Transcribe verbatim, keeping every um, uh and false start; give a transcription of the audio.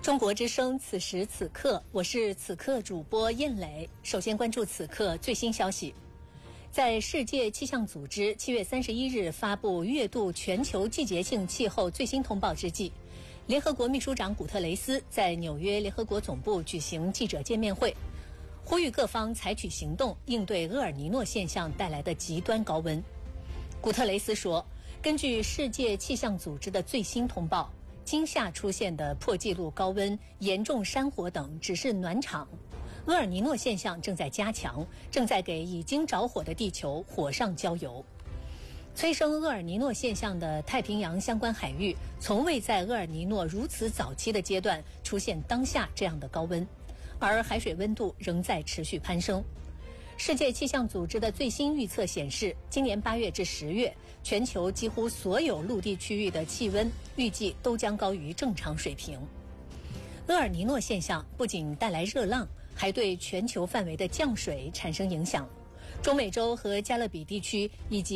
中国之声，此时此刻，我是此刻主播燕磊。首先关注此刻最新消息。在世界气象组织七月三十一日发布月度全球季节性气候最新通报之际，联合国秘书长古特雷斯在纽约联合国总部举行记者见面会，呼吁各方采取行动应对厄尔尼诺现象带来的极端高温。古特雷斯说，根据世界气象组织的最新通报，今夏出现的破纪录高温、严重山火等只是暖场，厄尔尼诺现象正在加强，正在给已经着火的地球火上浇油。催生厄尔尼诺现象的太平洋相关海域，从未在厄尔尼诺如此早期的阶段出现当下这样的高温，而海水温度仍在持续攀升。世界气象组织的最新预测显示，今年八月至十月，全球几乎所有陆地区域的气温预计都将高于正常水平。厄尔尼诺现象不仅带来热浪，还对全球范围的降水产生影响。中美洲和加勒比地区以及